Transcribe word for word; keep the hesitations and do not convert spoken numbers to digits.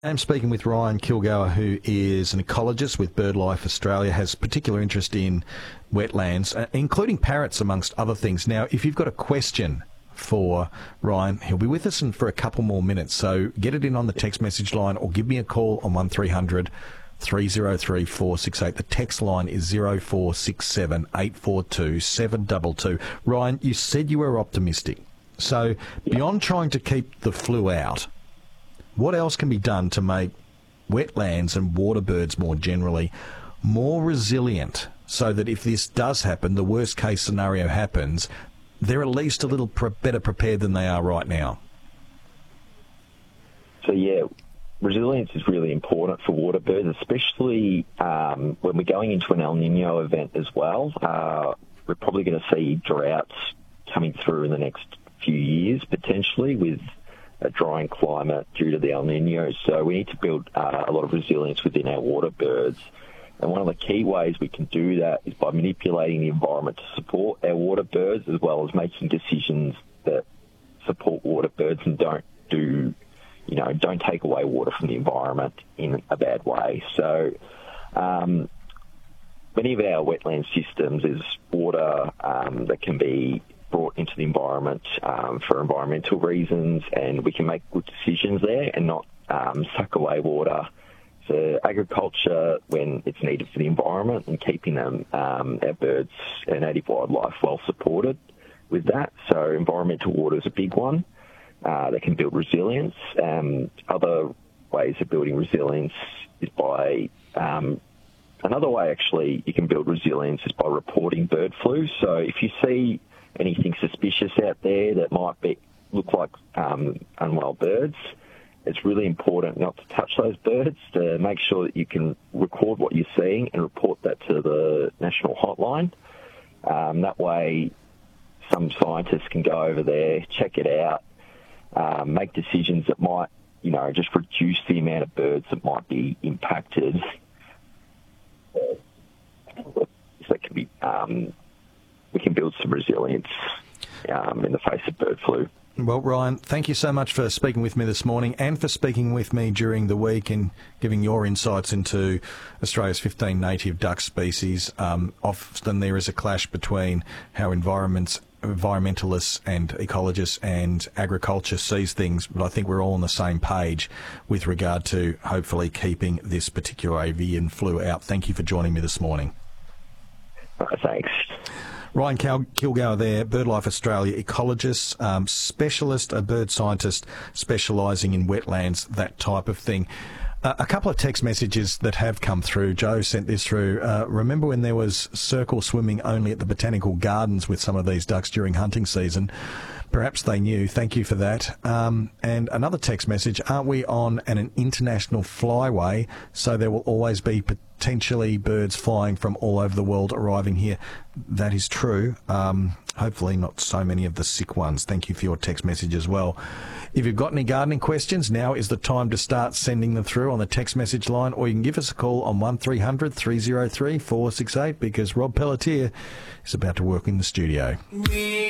I'm speaking with Ryan Kilgour, who is an ecologist with BirdLife Australia, has particular interest in wetlands, uh, including parrots, amongst other things. Now, if you've got a question for Ryan, he'll be with us in for a couple more minutes, so get it in on the text message line or give me a call on one three hundred three oh three four six eight. The text line is zero four six seven eight four two seven two two. Ryan, you said you were optimistic. So beyond trying to keep the flu out, what else can be done to make wetlands and water birds more generally more resilient so that if this does happen, the worst case scenario happens, they're at least a little pre- better prepared than they are right now? So, yeah, resilience is really important for water birds, especially um, when we're going into an El Nino event as well. Uh, we're probably going to see droughts coming through in the next few years, potentially, with a drying climate due to the El Nino. So we need to build uh, a lot of resilience within our water birds. And one of the key ways we can do that is by manipulating the environment to support our water birds, as well as making decisions that support water birds and don't do, you know, don't take away water from the environment in a bad way. So um, many of our wetland systems is water um, that can be brought into the environment um, for environmental reasons, and we can make good decisions there and not um, suck away water. So agriculture, when it's needed for the environment, and keeping them, um, our birds and native wildlife well supported with that. So environmental water is a big one uh, that can build resilience. Um, other ways of building resilience is by um, another way actually you can build resilience is by reporting bird flu. So if you see anything suspicious out there that might be look like um, unwell birds, it's really important not to touch those birds, to make sure that you can record what you're seeing and report that to the national hotline. Um, that way, some scientists can go over there, check it out, um, make decisions that might, you know, just reduce the amount of birds that might be impacted. That can be um, we can build some resilience um, in the face of bird flu. Well, Ryan, thank you so much for speaking with me this morning and for speaking with me during the week and giving your insights into Australia's fifteen native duck species. Um, often there is a clash between how environments, environmentalists and ecologists and agriculture sees things, but I think we're all on the same page with regard to hopefully keeping this particular avian flu out. Thank you for joining me this morning. Uh, thanks. Ryan Kilgour there, BirdLife Australia ecologist, um, specialist, a bird scientist specialising in wetlands, that type of thing. Uh, a couple of text messages that have come through. Joe sent this through. Uh, remember when there was circle swimming only at the Botanical Gardens with some of these ducks during hunting season? Perhaps they knew. Thank you for that. Um, and another text message, aren't we on an, an international flyway, so there will always be potentially birds flying from all over the world arriving here? That is true. Um, hopefully not so many of the sick ones. Thank you for your text message as well. If you've got any gardening questions, now is the time to start sending them through on the text message line, or you can give us a call on one three hundred three oh three four six eight, because Rob Pelletier is about to work in the studio.